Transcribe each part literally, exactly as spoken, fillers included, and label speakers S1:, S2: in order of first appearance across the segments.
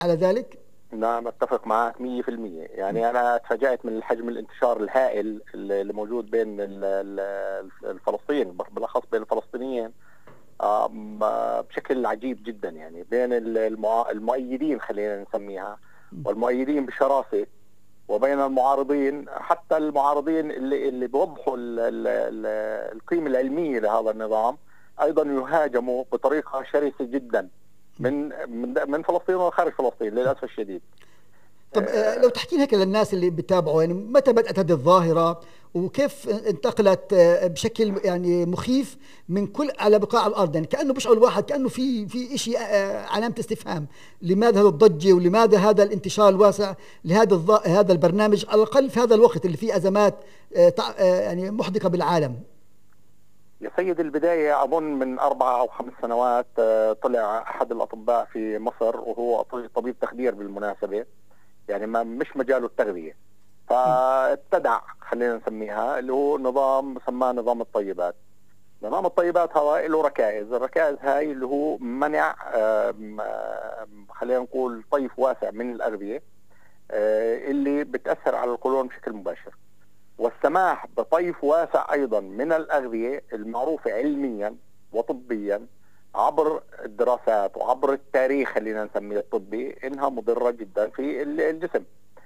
S1: على ذلك؟
S2: نعم اتفق معك مية في المية. يعني انا تفاجأت من الحجم الانتشار الهائل اللي موجود بين ال- ال- الفلسطينيين، بالاخص بين الفلسطينيين، آم، آه، بشكل عجيب جدا. يعني بين ال- المع- المؤيدين خلينا نسميها، والمؤيدين بشراسة، وبين المعارضين، حتى المعارضين اللي اللي بيوضحوا ال- ال- ال- القيمة العلمية لهذا النظام، ايضا يهاجموا بطريقة شرسة جدا من من من فلسطين وخارج فلسطين للاسف الشديد.
S1: طب آه، لو
S2: آه،
S1: تحكي لنا هيك للناس اللي بتابعوا، يعني متى بدأت هذه الظاهرة وكيف انتقلت آه، بشكل يعني مخيف من كل على بقاع الأرض، يعني كأنه بيشعر الواحد كأنه في في شيء آه، علامة استفهام، لماذا هذه الضجة ولماذا هذا الانتشار الواسع لهذا الظ- هذا البرنامج على الأقل في هذا الوقت اللي فيه أزمات آه، تع- آه، يعني محدقة بالعالم؟
S2: يا سيد، البداية أظن من أربع أو خمس سنوات آه، طلع أحد الأطباء في مصر، وهو طبيب تخدير بالمناسبة، يعني ما مش مجاله التغذية، فابتدع خلينا نسميها اللي هو نظام سماه نظام الطيبات. نظام الطيبات هذا له ركائز، الركائز هاي اللي هو منع آم، آم، خلينا نقول طيف واسع من الأغذية آه، اللي بتأثر على القولون بشكل مباشر، والسماح بطيف واسع أيضا من الأغذية المعروفة علميا وطبيا عبر الدراسات وعبر التاريخ خلينا نسميه الطبي إنها مضرة جدا في الجسم.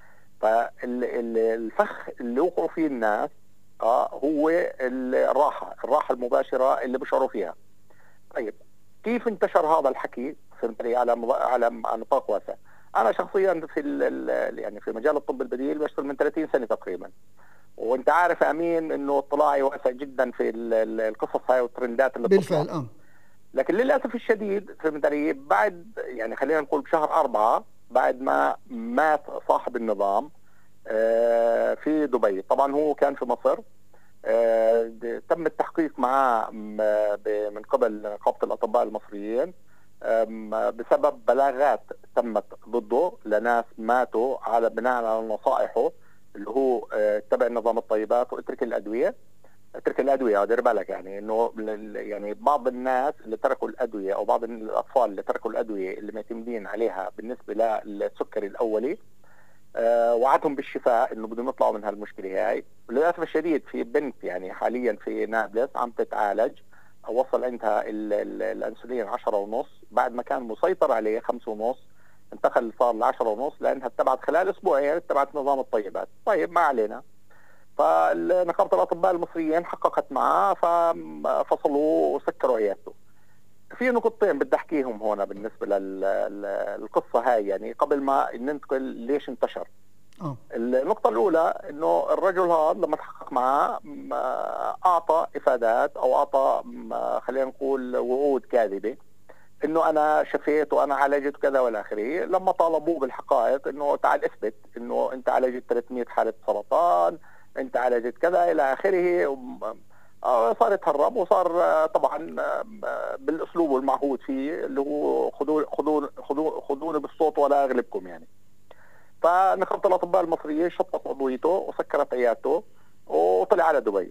S2: فالفخ اللي وقعوا فيه الناس آه هو الراحة الراحة المباشرة اللي بشعروا فيها. طيب، كيف انتشر هذا الحكي فهمت علي على مض- على على نطاق واسع؟ انا شخصيا في ال ال- يعني في مجال الطب البديل بشتغل من ثلاثين سنة تقريبا، وانت عارف امين انه اطلاعي واسع جدا في ال- ال- القصص هاي والترندات اللي بتطلع.
S1: بالفعل اه.
S2: لكن للاسف الشديد فهمت علي، بعد يعني خلينا نقول بشهر أربعة بعد ما مات صاحب النظام آه، في دبي، طبعا هو كان في مصر، آه، تم التحقيق معه م- ب- من قبل نقابة الأطباء المصريين آم، بسبب بلاغات تمت ضده لناس ماتوا على بناء على نصائحه اللي هو آه، اتبع نظام الطيبات واترك الأدوية. اترك الأدوية، دير بالك، يعني إنه ل- يعني بعض الناس اللي تركوا الأدوية أو بعض الأطفال اللي تركوا الأدوية اللي معتمدين عليها بالنسبة للسكري الأولي آه، وعدهم بالشفاء انه بدهم يطلعوا من هالمشكله هاي. وللاسف الشديد في بنت يعني حاليا في نابلس عم تتعالج، وصل عندها ال- ال- الانسولين عشرة ونص، بعد ما كان مسيطر عليه خمسة ونص انتقل صار ل عشرة ونص لانها اتبعت خلال اسبوعين اتبعت نظام الطيبات. طيب ما علينا، فنقابه الاطباء المصريين حققت معه ففصلوه وسكروا عيادته. في نقطتين بدي احكيهم هنا بالنسبه للقصه هاي، يعني قبل ما ننتقل ليش انتشر.
S1: اه.
S2: النقطة الأولى إنه الرجل هذا لما تحقق معه م- أعطى إفادات أو أعطى م- خلينا نقول وعود كاذبة إنه أنا شفيت وأنا عالجت كذا والى آخره. لما طالبوه بالحقائق إنه تعال اثبت إنه أنت عالجت ثلاثمئة حالة سرطان، أنت عالجت كذا إلى آخره، وم- آه، صار يتهرب، وصار آه، طبعا آه، بالأسلوب المعهود فيه اللي هو خذوا خذوا خذوا خذوني بالصوت ولا أغلبكم يعني. فنقابة الأطباء المصرية شطت عضويته وسكرت عيادته وطلع على دبي.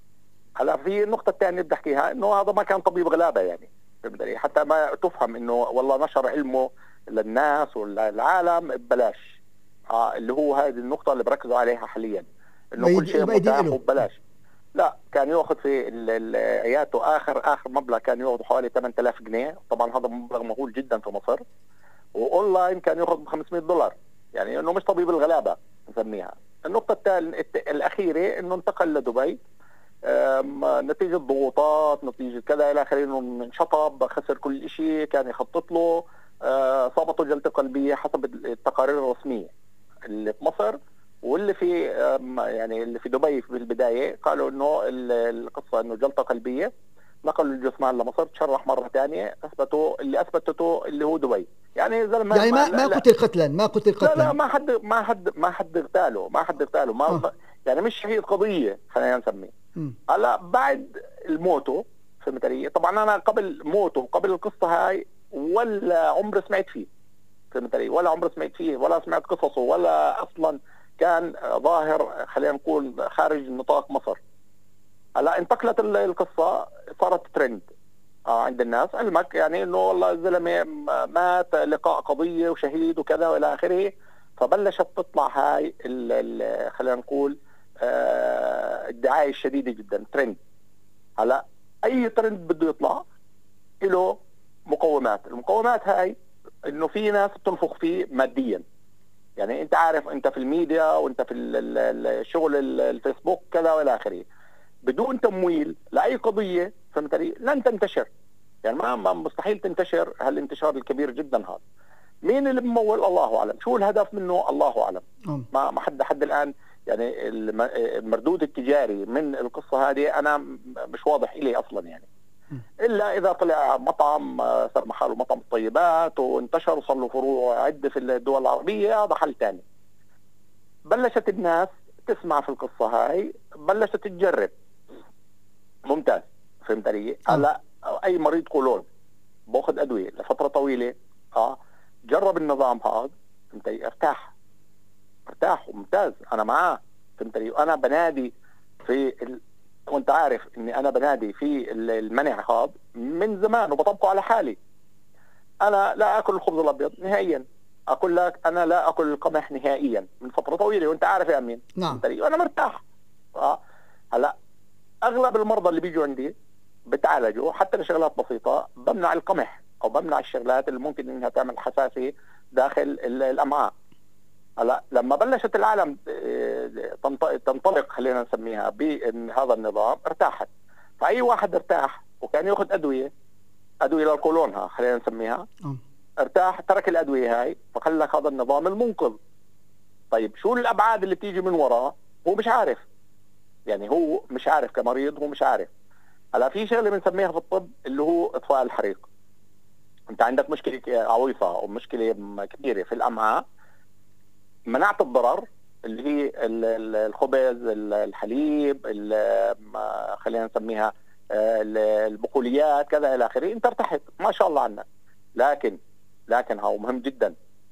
S2: هلا في النقطة الثانية بدي أحكيها إنه هذا ما كان طبيب غلابة، يعني فهمت علي؟ حتى ما تفهم إنه والله نشر علمه للناس والعالم ببلاش. آه اللي هو هذه النقطة اللي بركزوا عليها حاليا، إنه كل
S1: مؤيد-
S2: شيء
S1: المؤيدين
S2: متاح
S1: له.
S2: وببلاش. لا، كان ياخذ في ال- ال- عيادته آخر آخر مبلغ كان ياخذ حوالي ثمانية آلاف جنيه، طبعا هذا مبلغ مهول جدا في مصر، واونلاين كان ياخذ ب خمسمئة دولار، يعني انه مش طبيب الغلابه نسميها. النقطه التالية الاخيره انه انتقل لدبي آم، نتيجه ضغوطات، نتيجه كذا الى اخره، انه انشطب، خسر كل شيء كان يخطط له، آه، اصابته جلطه قلبيه حسب التقارير الرسميه اللي في مصر واللي في آم، يعني اللي في دبي. في البدايه قالوا انه ال- القصه انه جلطه قلبيه، نقلوا الجثمان لمصر، تشرح مره ثانيه، اثبتوا اللي اثبتته اللي هو دبي. يعني زلمه
S1: يعني
S2: ما
S1: ما
S2: لا,
S1: ما
S2: لا
S1: قتل قتلا، ما قتل
S2: لا لا
S1: قتلا.
S2: ما حد ما حد ما حد اغتاله، ما حد اغتاله ما
S1: اه.
S2: ما- يعني مش شهيد قضيه خلينا نسميه.
S1: مم.
S2: هلا بعد الموته فهمت علي؟ طبعا انا قبل موته قبل القصه هاي ولا عمري سمعت فيه، فهمت علي؟ ولا عمري سمعت فيه ولا سمعت قصصه، ولا اصلا كان ظاهر خلينا نقول خارج نطاق مصر. هلا انتقلت ال- القصه، صارت ترند. اه عند الناس، علمك يعني انه والله الزلمه مات لقاء قضيه وشهيد وكذا والى اخره. فبلشت تطلع هاي ال ال خلينا نقول آه الدعايه الشديده جدا، ترند. هلا اي ترند بده يطلع له مقومات، المقومات هاي انه في ناس بتنفخ فيه ماديا. يعني انت عارف، انت في الميديا وانت في الشغل الفيسبوك كذا والى اخره، بدون تمويل لاي قضيه فهمت علي لن تنتشر. يعني ما مستحيل تنتشر هالانتشار الكبير جدا هذا. مين اللي بمول؟ الله اعلم. شو الهدف منه؟ الله اعلم. ما ما حد حد الان يعني المردود التجاري من القصه هذه انا مش واضح لي اصلا، يعني الا اذا طلع مطعم صار محله مطعم الطيبات وانتشر وصار له فروع عده في الدول العربيه، هذا حل ثاني. بلشت الناس تسمع في القصه هاي، بلشت تجرب. ممتاز، فهمت علي؟ هلا اي مريض قولون باخذ ادويه لفتره طويله، اه جرب النظام هذا، فهمت علي؟ ارتاح ارتاح وممتاز، انا معاه، فهمت علي؟ وانا بنادي في ال... وانت عارف اني انا بنادي في المنع هذا من زمان وبطبقه على حالي. انا لا اكل الخبز الابيض نهائيا، اقول لك انا لا اكل القمح نهائيا من فتره طويله، وانت عارف يا امين.
S1: نعم.
S2: وانا مرتاح. اه هلا اغلب المرضى اللي بيجوا عندي بتعالجوا حتى لشغلات بسيطه، بمنع القمح او بمنع الشغلات اللي ممكن انها تعمل حساسيه داخل الامعاء. هلا لما بلشت العالم تنطلق خلينا نسميها بهذا النظام، ارتاحت. فاي واحد ارتاح وكان ياخذ ادويه ادويه للقولونها خلينا نسميها، ارتاح ترك الادويه هاي، فخلك هذا النظام المنقذ. طيب شو الابعاد اللي بتيجي من وراه؟ هو مش عارف، يعني هو مش عارف كمريض، هو مش عارف. هلا في شغله بنسميها في الطب اللي هو اطفاء الحريق. انت عندك مشكله عويصه او مشكله كبيره في الامعاء، منعت الضرر اللي هي الخبز، الحليب، خلينا نسميها البقوليات كذا الى اخره، انت ارتحت ما شاء الله عنك. لكن لكن هو مهم جدا،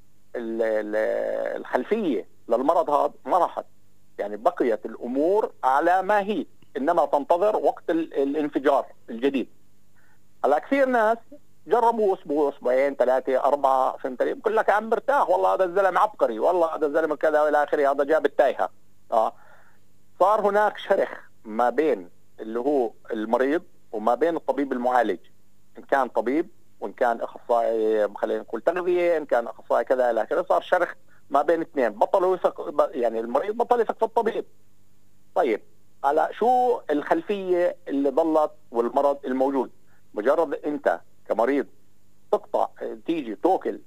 S2: الخلفيه للمرض هذا ما راحت، يعني بقيت الامور على ما هي، انما تنتظر وقت الانفجار الجديد. هلا كثير ناس جربوا اسبوع اسبوعين ثلاثه اربعه، فهمت علي؟ بقول لك يا عم مرتاح، والله هذا الزلمه عبقري، والله هذا الزلمه كذا والى اخره، هذا جاب التايهه. اه صار هناك شرخ ما بين اللي هو المريض وما بين الطبيب المعالج، ان كان طبيب وان كان اخصائي خلينا نقول تغذيه، ان كان اخصائي كذا الى اخره، صار شرخ ما بين اثنين، بطلوا يثق، يعني المريض بطل يثق في الطبيب. طيب هلا شو الخلفيه اللي ضلت والمرض الموجود؟ مجرد انت كمريض تقطع تيجي توكل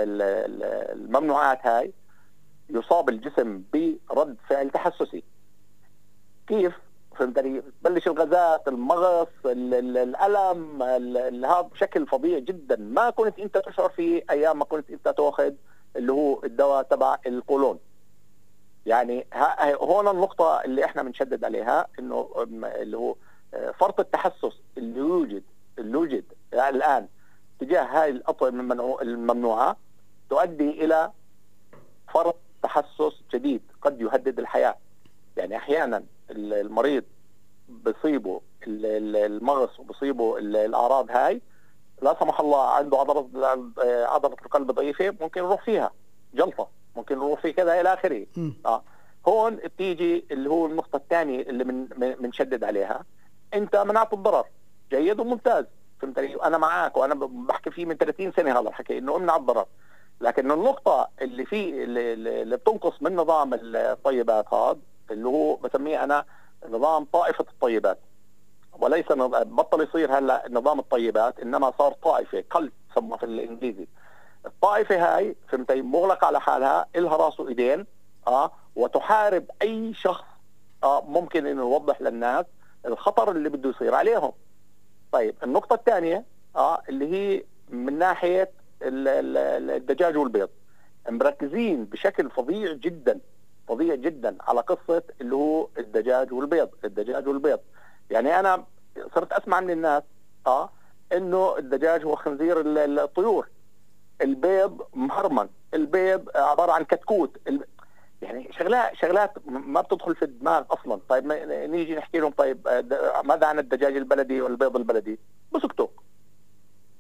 S2: الممنوعات هاي، يصاب الجسم برد فعل تحسسي. كيف؟ فهمت علي؟ بلش الغازات، المغص، الالم، هذا بشكل فظيع جدا ما كنت انت تشعر فيه ايام ما كنت انت تاخذ اللي هو الدواء تبع القولون. يعني هون النقطة اللي احنا بنشدد عليها، انه اللي هو فرط التحسس اللي يوجد اللي يوجد يعني الان تجاه هاي الأطعمة الممنوعة تؤدي الى فرط تحسس جديد قد يهدد الحياة. يعني احيانا المريض بصيبه المغص وبصيبه الاعراض هاي، لا سمح الله عنده عضلة عضلة القلب ضعيفة، ممكن يروح فيها جلطة، ممكن يروح في كذا الى اخره. اه هون بتيجي اللي هو النقطة الثانية اللي من بنشدد عليها، انت منعت الضرر، جيد وممتاز، فهمت علي؟ انا معك وانا بحكي فيه من ثلاثين سنة هذا الحكي، انه امنع الضرر. لكن النقطة اللي فيه اللي, اللي بتنقص من نظام الطيبات هذا اللي هو بسميه انا نظام طائفة الطيبات، وليس بطل يصير هلا نظام الطيبات، انما صار طائفة، كلت سموها في الانجليزي. الطائفة هاي فهمت مغلقة على حالها، إلها راس وايدين، اه وتحارب اي شخص اه ممكن انه يوضح للناس الخطر اللي بده يصير عليهم. طيب النقطة الثانية اه اللي هي من ناحية الدجاج والبيض، مركزين بشكل فظيع جدا فظيع جدا على قصة اللي هو الدجاج والبيض، الدجاج والبيض. يعني انا صرت اسمع من الناس اه انه الدجاج هو خنزير الطيور، البيض مهرمن، البيض عبارة عن كتكوت، يعني شغلات شغلات ما بتدخل في الدماغ اصلا. طيب نيجي نحكي لهم طيب ماذا عن الدجاج البلدي والبيض البلدي؟ بسكتوا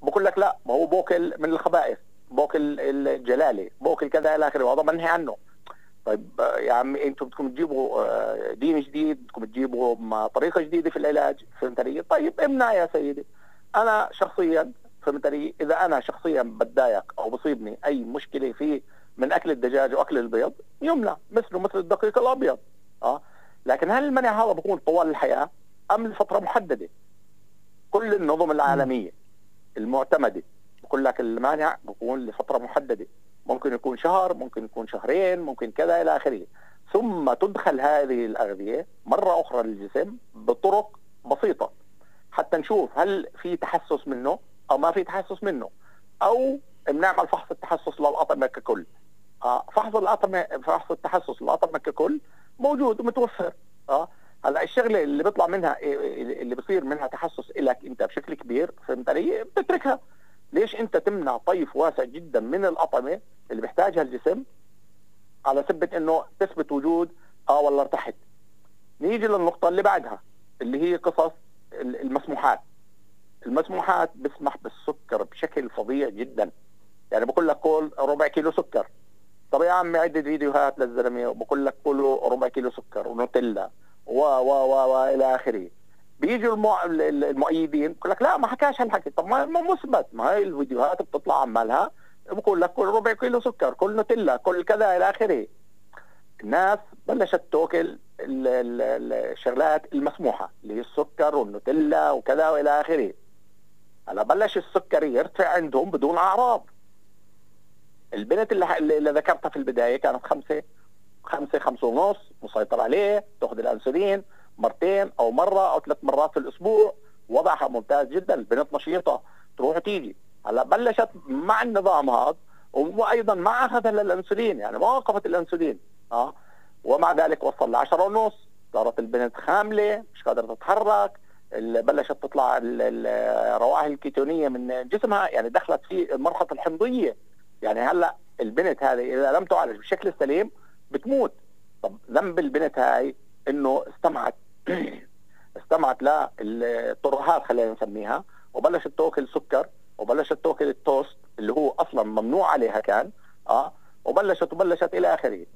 S2: بقول لك لا، ما هو بوكل من الخبائث، بوكل الجلاله، بوكل كذا الى اخره، وهذا منهي عنه. طيب يا عمي انتم بدكم تجيبوا دين جديد، بدكم تجيبوا طريقه جديده في العلاج، فهمت علي؟ طيب امنع يا سيدي. انا شخصيا فهمت علي، اذا انا شخصيا بتضايق او بصيبني اي مشكله في من اكل الدجاج واكل البيض يمنع، مثله مثل الدقيق الابيض. اه لكن هل المنع هذا بيكون طوال الحياه ام لفتره محدده؟ كل النظم العالميه المعتمده بقول لك المانع بيكون لفتره محدده، ممكن يكون شهر، ممكن يكون شهرين، ممكن كذا الى اخره، ثم تدخل هذه الاغذيه مره اخرى للجسم بطرق بسيطه حتى نشوف هل في تحسس منه او ما في تحسس منه، او بنعمل فحص التحسس للاطعمه ككل. آه فحص الاطعمه، فحص التحسس للاطعمه ككل موجود ومتوفر. اه هلا الشغله اللي بيطلع منها اللي بصير منها تحسس لك انت بشكل كبير، فهمت علي؟ بتتركها. ليش انت تمنع طيف واسع جدا من الاطعمه اللي بيحتاجها الجسم على سبه انه تثبت وجود اه والله ارتحت؟ نيجي للنقطه اللي بعدها اللي هي قصص المسموحات. المسموحات بسمح بالسكر بشكل فظيع جدا، يعني بقول لك كل ربع كيلو سكر. طب يا عمي عدة فيديوهات للزلمه وبقول لك كله ربع كيلو سكر ونوتيلا و و و والى اخره. بيجوا المع... المؤيدين بقول لك لا ما حكاش هالحكي. طب ما مثبت، ما هي الفيديوهات بتطلع عمالها بقول لك كل ربع كيلو سكر، كل نوتيلا، كل كذا الى اخره. الناس بلشت تاكل الشغلات المسموحه اللي هي السكر والنوتيلا وكذا والى اخره. هلا بلش السكري يرتفع عندهم بدون اعراض. البنت اللي, اللي ذكرتها في البدايه كانت خمسه خمسه خمسه ونص، مسيطر عليه، تاخذ الانسولين مرتين او مره او ثلاث مرات في الاسبوع، وضعها ممتاز جدا، البنت نشيطه تروح وتيجي. هلا بلشت مع النظام هذا وايضا مع اخذها للانسولين، يعني ما وقفت الانسولين اه ومع ذلك وصل ل عشرة ونص، صارت البنت خامله مش قادره تتحرك، بلشت تطلع الروائح الكيتونيه من جسمها، يعني دخلت في مرحله الحمضيه. يعني هلا البنت هذه اذا لم تعالج بشكل سليم بتموت. طب ذنب البنت هاي انه استمعت استمعت للترهات خلينا نسميها، وبلشت تاكل سكر، وبلشت تاكل التوست اللي هو اصلا ممنوع عليها كان اه وبلشت وبلشت الى اخره.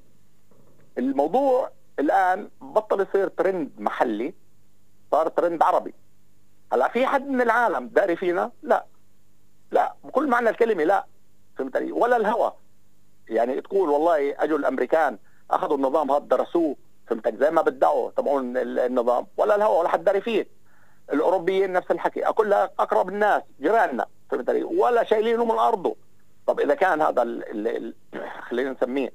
S2: الموضوع الان بطل يصير ترند محلي، صار ترند عربي. هلا في حد من العالم داري فينا؟ لا لا بكل معنى الكلمه لا، فهمت علي؟ ولا الهوى. يعني تقول والله اجوا الامريكان اخذوا النظام هذا درسوه، فهمت زي ما بدعوا تبعون النظام، ولا الهوى ولا حد داري فيه. الاوروبيين نفس الحكي، اقول لك اقرب الناس جيراننا، فهمت علي؟ ولا شايلينه من ارضه. طب اذا كان هذا ال ال خلينا نسميه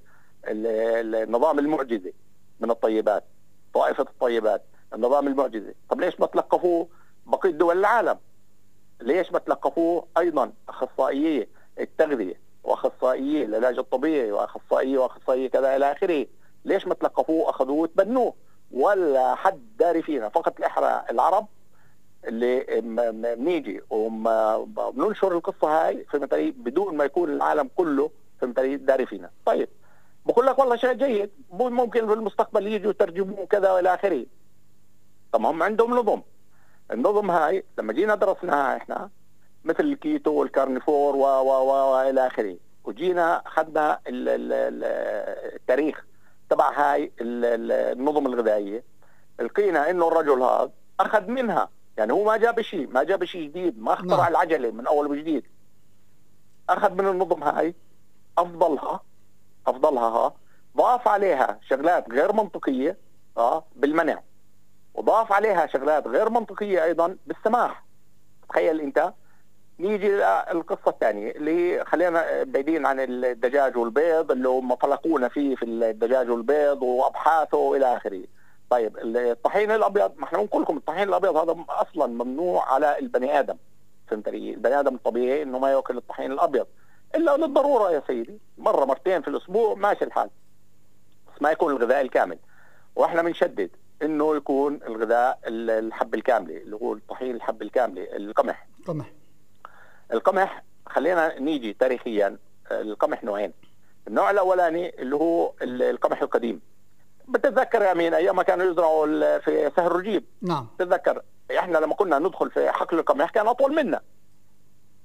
S2: ال النظام المعجزي من الطيبات، طائفه الطيبات، النظام المعجزي، طب ليش ما تلقفوه بقيه دول العالم؟ ليش ما تلقفوه ايضا اخصائيه التغذيه واخصائيه العلاج الطبيعي واخصائيه واخصائيه كذا الى اخره؟ ليش ما تلقفوه اخذوه وتبنوه؟ ولا حد داري فينا، فقط احنا العرب اللي بنيجي وبننشر القصه هاي، فهمت علي؟ بدون ما يكون العالم كله فهمت علي داري فينا. طيب بقول لك والله شيء جيد، ممكن في المستقبل يجوا يترجموه كذا والى اخره. طب هم عندهم نظم، النظم هاي لما جينا درسناها احنا مثل الكيتو والكارنيفور و و و والى اخره، وجينا اخذنا التاريخ تبع هاي النظم الغذائيه، لقينا انه الرجل هذا اخذ منها، يعني هو ما جاب شيء، ما جاب شيء جديد، ما اخترع العجله من اول وجديد. اخذ من النظم هاي افضلها افضلها ها ضاف عليها شغلات غير منطقيه اه بالمنع، وضاف عليها شغلات غير منطقيه ايضا بالسماح. تخيل انت. نيجي للقصه الثانيه اللي خلينا بعيدين عن الدجاج والبيض اللي هم طلقونا فيه في الدجاج والبيض وابحاثه والى اخره. طيب الطحين الابيض، ما احنا بنقول لكم الطحين الابيض هذا اصلا ممنوع على البني ادم، فهمت علي؟ البني ادم الطبيعي انه ما ياكل الطحين الابيض الا للضروره يا سيدي، مره مرتين في الاسبوع ماشي الحال، بس ما يكون الغذاء الكامل. واحنا بنشدد انه يكون الغذاء الحب الكامله اللي هو الطحين الحب الكامله، القمح.
S1: قمح
S2: القمح خلينا نيجي تاريخيا، القمح نوعين. النوع الاولاني اللي هو القمح القديم، بتتذكر يا امين ايام ما كانوا يزرعوا في سهل رجيب؟
S1: نعم.
S2: تتذكر احنا لما كنا ندخل في حقل القمح كان اطول منا،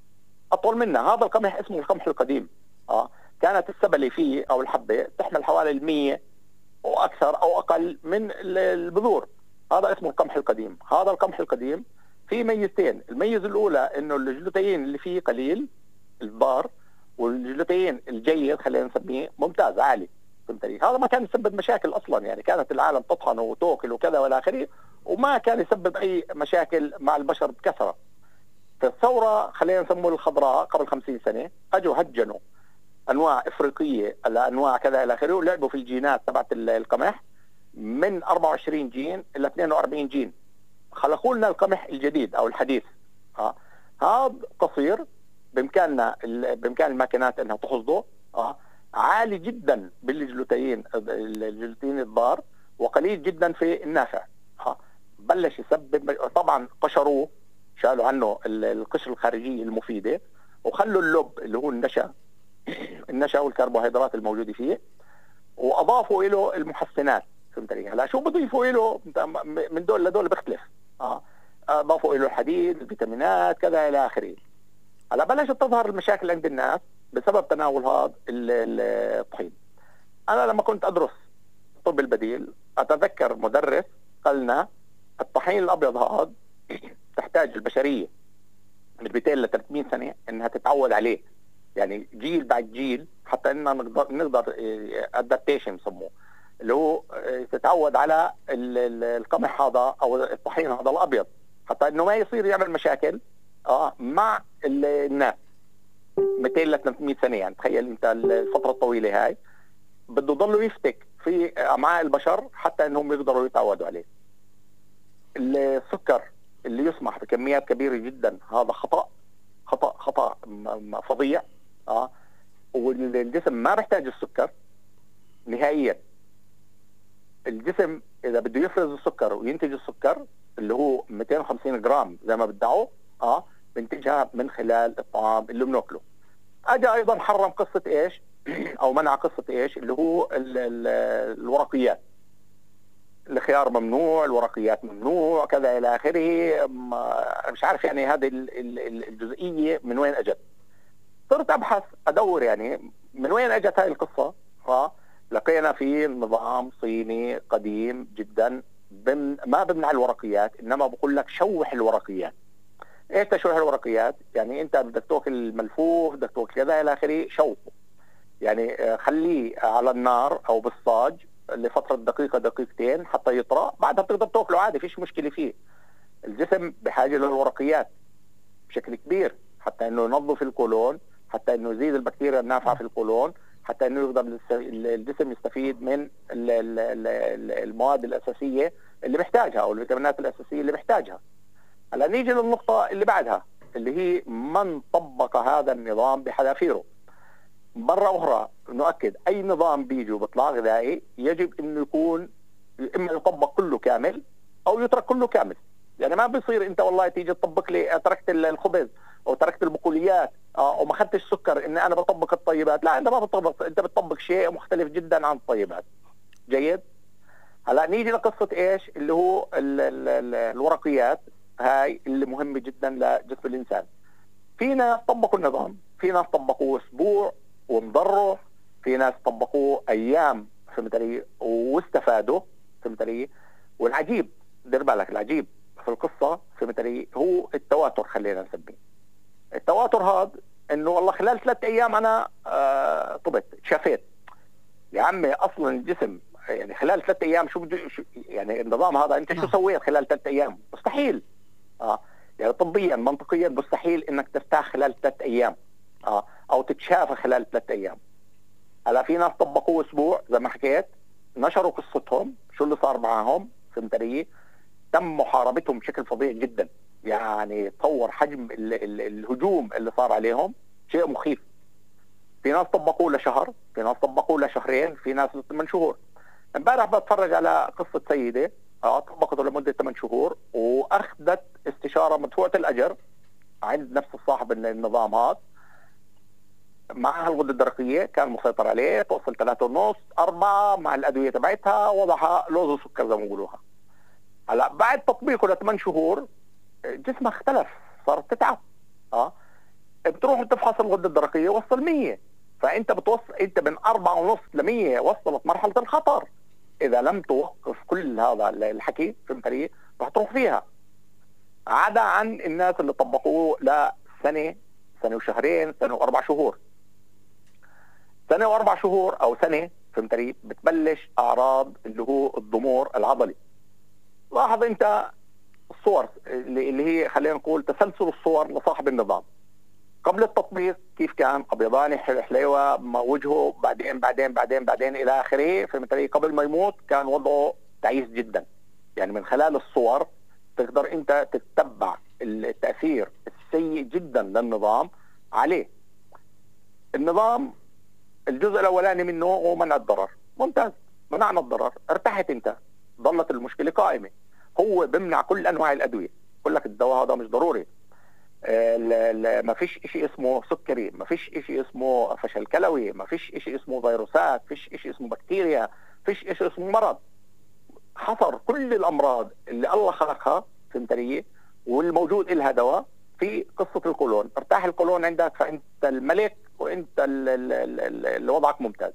S2: اطول منها. هذا القمح اسمه القمح القديم. اه كانت السبله فيه او الحبه تحمل حوالي المية واكثر او اقل من البذور. هذا اسمه القمح القديم. هذا القمح القديم فيه ميزتين. الميزه الاولى انه الجلوتين اللي فيه قليل الضار، والجلوتين الجيد خلينا نسميه ممتاز عالي. فهمت علي؟ هذا ما كان يسبب مشاكل اصلا، يعني كانت العالم تطحن وتاكل وكذا والى اخره، وما كان يسبب اي مشاكل مع البشر بكثره. في الثوره خلينا نسموه الخضراء قبل خمسين سنه اجوا هجنوا انواع افريقيه على انواع كذا الى اخره، ولعبوا في الجينات تبعت القمح من أربعة وعشرين جين الى اثنين وأربعين جين، خلقوا لنا القمح الجديد او الحديث. ها هذا قصير بامكاننا بامكان الماكينات انها تحصده، اه عالي جدا بالجلوتين الجلوتين الضار، وقليل جدا في النافع. ها بلش يسبب، طبعا قشروه، شالوا عنه القشر الخارجيه المفيده، وخلوا اللب اللي هو النشا النشا والكربوهيدرات الموجوده فيه، واضافوا له المحسنات. فهمت علي؟ هلا شو بضيفوا له من دول لدول بيختلف. اه اضافوا له الحديد، الفيتامينات، كذا الى اخره. هلا بلشت تظهر المشاكل عند الناس بسبب تناول هذا الطحين. انا لما كنت ادرس الطب البديل اتذكر مدرس قال لنا الطحين الابيض هذا تحتاج البشريه من مئتين ل ثلاثمئة سنه انها تتعود عليه، يعني جيل بعد جيل، حتى اننا نقدر نقدر ادابتيشن بسموه، اللي هو تتعود على القمح هذا او الطحين هذا الابيض، حتى انه ما يصير يعمل مشاكل اه مع الناس. مئتين ل ثلاثمئة سنه، يعني تخيل انت الفتره الطويله هاي بده يضلوا يفتك في امعاء البشر حتى انهم يقدروا يتعودوا عليه. السكر اللي يسمح بكميات كبيره جدا هذا خطا خطا خطا فظيع. اه والجسم ما بيحتاج السكر نهائيا. الجسم اذا بده يفرز السكر وينتج السكر اللي هو مئتين وخمسين جرام زي ما بدعوا، اه بنتجها من خلال الطعام اللي بناكله. اجى ايضا حرم قصه ايش؟ او منع قصه ايش؟ اللي هو ال ال الورقيات. الخيار ممنوع، الورقيات ممنوع، كذا الى اخره. مش عارف يعني هذه الجزئيه من وين اجت. صرت ابحث ادور يعني من وين اجت هاي القصه. اه لقينا في نظام صيني قديم جدا بم ما بمنع الورقيات، انما بقول لك شوح الورقيات. ايش تشويح الورقيات؟ يعني انت بدك تاكل الملفوف، بدك تاكل كذا الى اخره، شوحه. يعني خليه على النار او بالصاج لفتره دقيقه دقيقتين حتى يطرى، بعدها بتقدر تاكله عادي، فيش مشكله فيه. الجسم بحاجه للورقيات بشكل كبير حتى انه ينظف القولون، حتى انه يزيد البكتيريا النافعه في القولون، حتى انه يقدر الجسم يستفيد من المواد الاساسيه اللي بيحتاجها او الفيتامينات الاساسيه اللي بيحتاجها. هلا نيجي للنقطه اللي بعدها اللي هي من طبق هذا النظام بحذافيره. مرة أخرى نؤكد أي نظام بيجي وبيطلع غذائي يجب أنه يكون إما يطبق كله كامل أو يترك كله كامل. يعني ما بيصير أنت والله تيجي تطبق لي تركت الخبز أو تركت البقوليات أو ما أخذتش سكر إن أنا بطبق الطيبات. لا، أنت ما بتطبق، أنت بتطبق شيء مختلف جدا عن الطيبات. جيد؟ هلا نيجي لقصة إيش اللي هو ال ال ال الورقيات هاي اللي مهمة جدا لجسم الإنسان. في ناس طبقوا النظام، في ناس طبقوه أسبوع وانضروا، في ناس طبقوه ايام، فهمت علي، واستفادوا، فهمت علي. والعجيب دير بالك، العجيب في القصه فهمت علي هو التواتر، خلينا نسميه التواتر. هذا انه والله خلال ثلاث ايام انا آه طبت شفيت. يا عمي اصلا الجسم يعني خلال ثلاث ايام شو بده يعني النظام هذا انت شو سويت خلال ثلاث ايام؟ مستحيل. اه يعني طبيا منطقيا مستحيل انك ترتاح خلال ثلاث ايام اه او تتشافى خلال ثلاث ايام. هلا في ناس طبقوه اسبوع زي ما حكيت، نشروا قصتهم شو اللي صار معاهم، فهمت علي؟ تم محاربتهم بشكل فظيع جدا، يعني تطور حجم ال ال الهجوم اللي صار عليهم شيء مخيف. في ناس طبقوه لشهر، في ناس طبقوه لشهرين، في ناس لثمان شهور. امبارح بتفرج على قصه سيده اه طبقته لمده ثمان شهور واخذت استشاره مدفوعه الاجر عند نفس صاحب النظام هذا. معها الغده الدرقيه كان مسيطر عليه، توصل ثلاثة ونص أربعة مع الادويه تبعتها، وضعها لوز وسكر زي ما بيقولوها. هلا بعد تطبيقه لثمان شهور جسمها اختلف، صارت تتعب. اه بتروح بتفحص الغده الدرقيه وصل مية، فانت بتوصل انت من أربعة ونص ل مية وصلت مرحله الخطر. اذا لم توقف كل هذا الحكي فهمت علي رح تروح فيها. عدا عن الناس اللي طبقوه لسنه سنه وشهرين سنه واربع شهور. سنه واربع شهور او سنه فهمت علي بتبلش اعراض اللي هو الضمور العضلي. لاحظ انت الصور اللي هي خلينا نقول تسلسل الصور لصاحب النظام قبل التطبيق كيف كان ابيضاني حليوه وجهه، بعدين بعدين بعدين بعدين الى اخره فهمت علي. قبل ما يموت كان وضعه تعيس جدا. يعني من خلال الصور تقدر انت تتبع التاثير السيء جدا للنظام عليه. النظام الجزء الاولاني منه هو منع الضرر، ممتاز، منعنا الضرر، ارتحت انت، ظلت المشكله قائمه. هو بمنع كل انواع الادويه، بقول لك الدواء هذا مش ضروري. ما فيش شيء اسمه سكري، ما فيش شيء اسمه فشل كلوي، ما فيش شيء اسمه فيروسات، ما فيش شيء اسمه بكتيريا، ما فيش شيء اسمه مرض. حصر كل الامراض اللي الله خلقها فهمت علي والموجود لها دواء في قصه القولون. ارتاح القولون عندك فانت الملك وانت اللي وضعك ممتاز.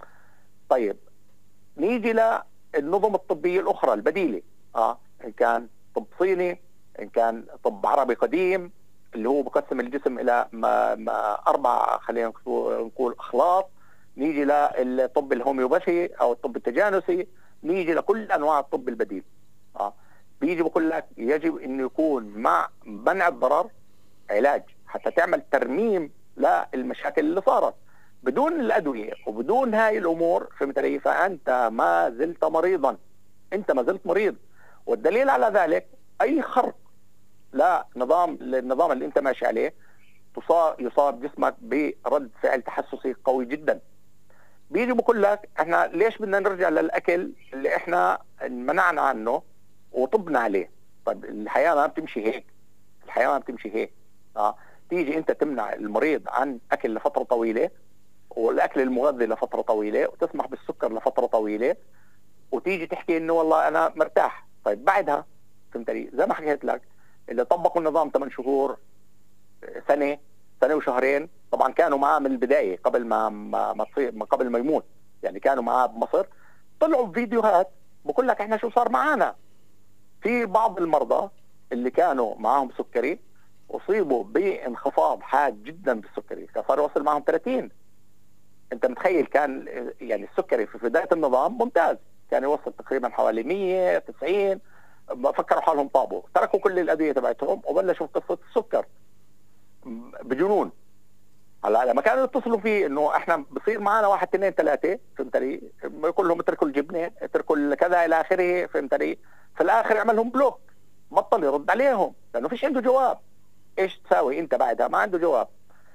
S2: طيب نيجي للنظم الطبيه الاخرى البديله، اه ان كان طب صيني، ان كان طب عربي قديم اللي هو بقسم الجسم الى ما ما اربع خلينا نقول اخلاط. نيجي للطب الهوميوباثي او الطب التجانسي، نيجي لكل انواع الطب البديل. اه بيجي بقول لك يجب انه يكون مع منع الضرر علاج حتى تعمل ترميم للمشاكل اللي صارت. بدون الادويه وبدون هاي الامور فهمت علي فانت ما زلت مريضا، انت ما زلت مريض. والدليل على ذلك اي خرق لا نظام للنظام اللي انت ماشي عليه تصاب يصاب جسمك برد فعل تحسسي قوي جدا. بيجي بقول لك احنا ليش بدنا نرجع للاكل اللي احنا منعنا عنه وطبنا عليه؟ طب الحياه ما بتمشي هيك، الحياه ما بتمشي هيك. اه تيجي انت تمنع المريض عن اكل لفتره طويله والاكل المغذي لفتره طويله وتسمح بالسكر لفتره طويله وتيجي تحكي انه والله انا مرتاح. طيب بعدها فهمت علي زي ما حكيت لك اللي طبقوا النظام ثمان شهور سنه سنه وشهرين طبعا كانوا معاه من البدايه قبل ما ما, ما تصير قبل ما يموت، يعني كانوا معاه بمصر، طلعوا بفيديوهات بقول لك احنا شو صار معانا. في بعض المرضى اللي كانوا معاهم سكري اصيبوا بانخفاض حاد جدا بالسكري، صار يوصل معهم ثلاثين. انت متخيل كان يعني السكري في بدايه النظام ممتاز، كان يوصل تقريبا حوالي مية تسعين، فكروا حالهم طابوا، تركوا كل الادويه تبعتهم وبلشوا قصه السكر بجنون. هلا لما كانوا يتصلوا فيه انه احنا بصير معنا واحد اثنين ثلاثه فهمت علي، يقول لهم اتركوا الجبنه اتركوا كذا الى اخره فهمت علي، في الاخر يعمل لهم بلوك، بطل يرد عليهم لانه فيش عنده جواب. ايش تساوي انت بعدها؟ ما عنده جواب.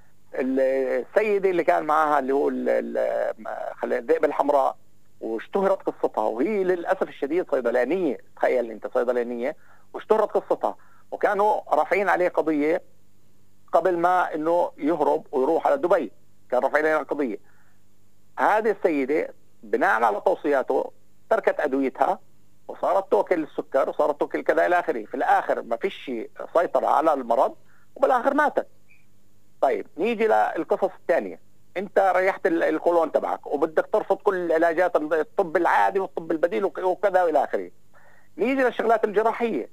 S2: السيده اللي كان معها اللي هو الذئب الحمراء واشتهرت قصتها، وهي للاسف الشديد صيدلانيه، تخيل انت صيدلانيه واشتهرت قصتها، وكانوا رافعين عليه قضيه قبل ما انه يهرب ويروح على دبي، كان رافعين عليه قضيه. هذه السيده بناء على توصياته تركت ادويتها وصارت توكل السكر وصارت توكل كذا الى اخره، في الاخر ما فيش سيطره على المرض وبالاخر ماتت. طيب نيجي للقصص الثانيه، انت ريحت القولون تبعك وبدك ترفض كل علاجات الطب العادي والطب البديل وكذا والى اخره. نيجي للشغلات الجراحيه.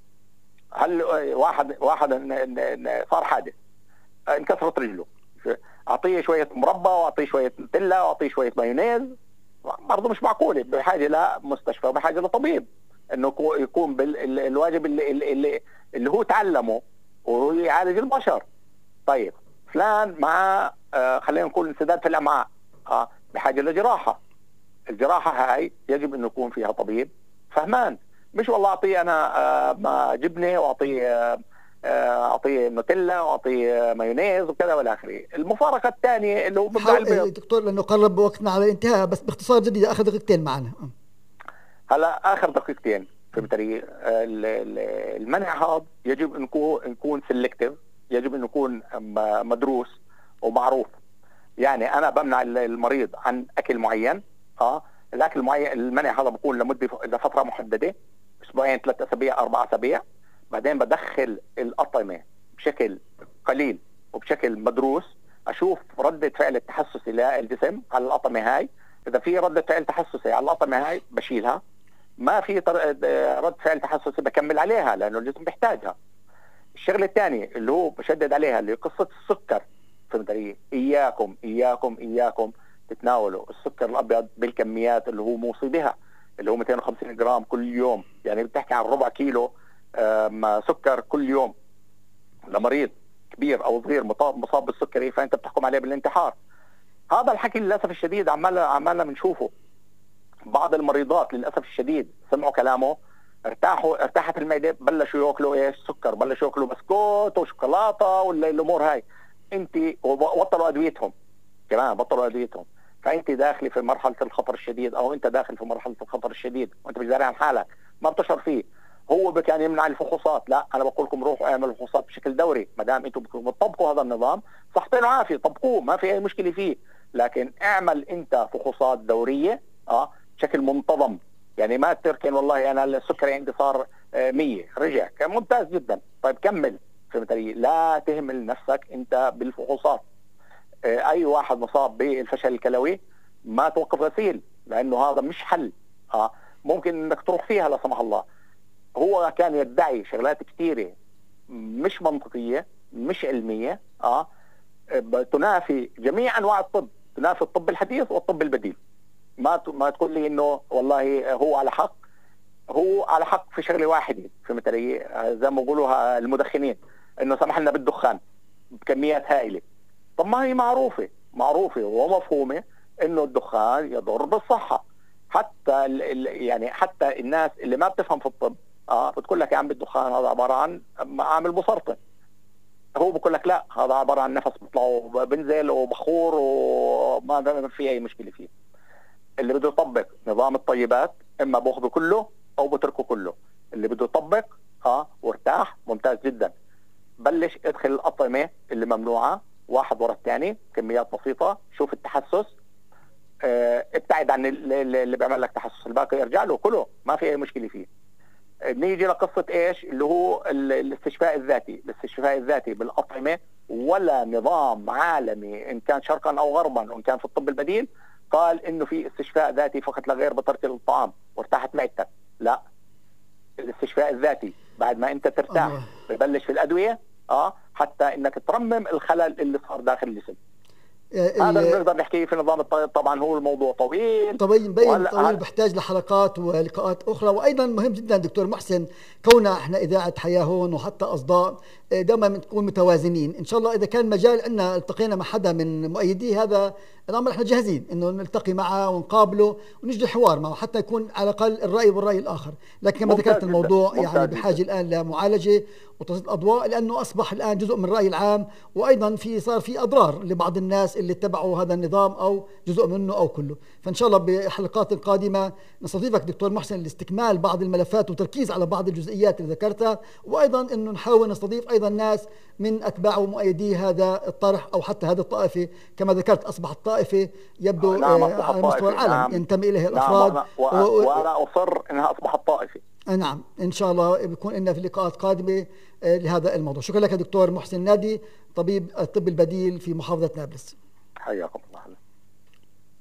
S2: هل واحد واحد صار حادث انكسرت رجله، اعطيه شويه مربى واعطيه شويه نتيلا واعطيه شويه مايونيز، برضه مش معقوله، بحاجه لمستشفى وبحاجه لطبيب انه يكون بالواجب اللي, اللي, اللي هو تعلمه ويعالج البشر. طيب فلان مع آه خلينا نقول انسداد في الامعاء، آه بحاجه لجراحه. الجراحه هاي يجب انه يكون فيها طبيب فهمان، مش والله اعطيه انا آه جبنه واعطيه آه اعطيه نوتيلا واعطيه مايونيز وكذا والى اخره. المفارقه الثانيه اللي هو ببدع البيض.
S1: دكتور لانه قرب وقتنا على الانتهاء، بس باختصار جديد اخر دقيقتين معنا.
S2: هلا اخر دقيقتين فهمت علي. المنع هذا يجب ان نكون سيلكتيف، يجب ان يكون مدروس ومعروف. يعني انا بمنع المريض عن اكل معين، اه الاكل المعين المنع هذا بكون لمده لفتره محدده، اسبوعين ثلاث اسابيع اربع اسابيع، بعدين بدخل الاطعمه بشكل قليل وبشكل مدروس، اشوف رده فعل التحسسي للجسم على الاطعمه هاي. اذا في رده فعل تحسسي على الاطعمه هاي بشيلها، ما في رد فعل تحسسي بكمل عليها لانه الجسم بيحتاجها. الشغله الثانيه اللي هو بشدد عليها اللي قصه السكر، فهمت علي؟ اياكم اياكم اياكم تتناولوا السكر الابيض بالكميات اللي هو موصي بها، اللي هو مئتين وخمسين جرام كل يوم، يعني بتحكي عن ربع كيلو سكر كل يوم لمريض كبير او صغير مصاب بالسكري، فانت بتحكم عليه بالانتحار. هذا الحكي للاسف الشديد عمالنا عمالنا بنشوفه. بعض المريضات للاسف الشديد سمعوا كلامه، ارتاحوا ارتاحت المعده، بلشوا ياكلوا ايش؟ سكر، بلشوا ياكلوا بسكوت وشوكولاته ولا الامور هاي. انت وبطلوا ادويتهم كمان، بطلوا ادويتهم. فانت داخله في مرحله الخطر الشديد، او انت داخل في مرحله الخطر الشديد وانت مش داري عن حالك، ما بتشعر فيه. هو بكان يمنع الفحوصات، لا انا بقول لكم روحوا اعملوا فحوصات بشكل دوري، ما دام انتم بتطبقوا هذا النظام صحتين وعافيه، طبقوه ما في اي مشكله فيه. لكن اعمل انت فحوصات دوريه اه بشكل منتظم، يعني ما تركن والله انا السكري عندي صار مية رجع، كان ممتاز جدا، طيب كمل، فهمت علي؟ لا تهمل نفسك انت بالفحوصات. اي واحد مصاب بالفشل الكلوي ما توقف غسيل، لانه هذا مش حل. اه ممكن انك تروح فيها لا سمح الله. هو كان يدعي شغلات كثيره مش منطقيه مش علميه، اه تنافي جميع انواع الطب، تنافي الطب الحديث والطب البديل. ما ما تقول لي انه والله هو على حق، هو على حق في شغله واحده، فهمت علي؟ زي ما بيقولوا المدخنين، انه سمح لنا بالدخان بكميات هائله. طب ما هي معروفه معروفه ومفهومه انه الدخان يضر بالصحه. حتى يعني حتى الناس اللي ما بتفهم في الطب اه بتقول لك يا عم الدخان هذا عباره عن عامل مسرطن، هو بقول لك لا هذا عباره عن نفس بيطلعوا بنزل وبخور وما في اي مشكله فيه. اللي بده يطبق نظام الطيبات اما باخذه كله او بتركه كله. اللي بده يطبق اه وارتاح ممتاز جدا، بلش ادخل الاطعمه اللي ممنوعه واحد ورا الثاني، كميات بسيطه، شوف التحسس، اه ابتعد عن اللي بيعمل لك تحسس، الباقي يرجع له كله ما في اي مشكله فيه. نيجي لقصه ايش اللي هو الاستشفاء الذاتي. الاستشفاء الذاتي بالاطعمه ولا نظام عالمي ان كان شرقا او غربا وان كان في الطب البديل قال انه في استشفاء ذاتي فقط لا غير بترك الطعام وارتاحت معدتك. لا، الاستشفاء الذاتي بعد ما انت ترتاح ببلش في الادويه اه حتى انك ترمم الخلل اللي صار داخل الجسم. هذا اللي بنقدر نحكيه في نظام الطيب. طبعا هو الموضوع طويل
S1: طويل بين طويل بحتاج لحلقات ولقاءات اخرى. وايضا مهم جدا دكتور محسن كوننا احنا اذاعه حياه هون وحتى اصداء دائما نكون متوازنين ان شاء الله. اذا كان مجال عندنا التقينا مع حدا من مؤيدي هذا الامر احنا جاهزين انه نلتقي معه ونقابله ونجري حوار معه حتى يكون على الاقل الراي والراي الاخر. لكن كما ذكرت الموضوع يعني بحاجه الان لمعالجه وتسليط اضواء، لانه اصبح الان جزء من الراي العام، وايضا في صار في اضرار لبعض الناس اللي اتبعوا هذا النظام او جزء منه او كله. فان شاء الله بحلقات قادمه نستضيفك دكتور محسن لاستكمال بعض الملفات وتركيز على بعض الجزئيات اللي ذكرتها، وايضا انه نحاول نستضيف ايضا ناس من اتباع ومؤيدي هذا الطرح او حتى هذه الطائفه. كما ذكرت اصبحت طائفه يبدو
S2: نعم
S1: آه على مستوى العالم
S2: نعم
S1: ينتمي اليها الافراد.
S2: نعم وأنا, و... وانا اصر انها اصبحت طائفه.
S1: نعم ان شاء الله بيكون لنا في لقاءات قادمه آه لهذا الموضوع. شكرا لك دكتور محسن نادي، طبيب الطب البديل في محافظه نابلس.
S2: حياكم.